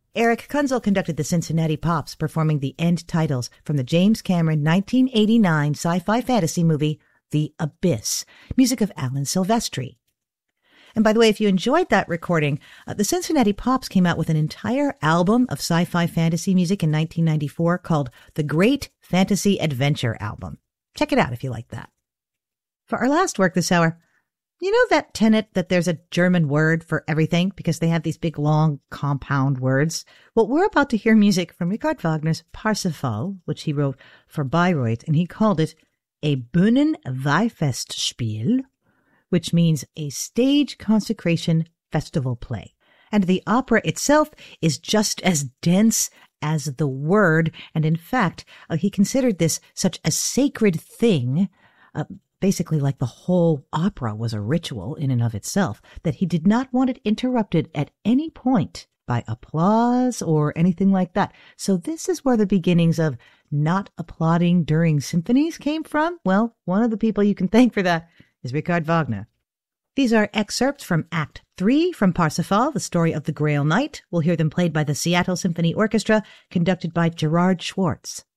Eric Kunzel conducted the Cincinnati Pops, performing the end titles from the James Cameron 1989 sci-fi fantasy movie, The Abyss, music of Alan Silvestri. And by the way, if you enjoyed that recording, the Cincinnati Pops came out with an entire album of sci-fi fantasy music in 1994 called The Great Fantasy Adventure Album. Check it out if you like that. For our last work this hour, you know that tenet that there's a German word for everything because they have these big, long, compound words? Well, we're about to hear music from Richard Wagner's Parsifal, which he wrote for Bayreuth, and he called it a Bühnenweihfestspiel, which means a stage consecration festival play. And the opera itself is just as dense as the word, and in fact, he considered this such a sacred thing, basically like the whole opera was a ritual in and of itself, that he did not want it interrupted at any point by applause or anything like that. So this is where the beginnings of not applauding during symphonies came from. Well, one of the people you can thank for that is Richard Wagner. These are excerpts from Act 3 from Parsifal, the story of the Grail Knight. We'll hear them played by the Seattle Symphony Orchestra, conducted by Gerard Schwartz.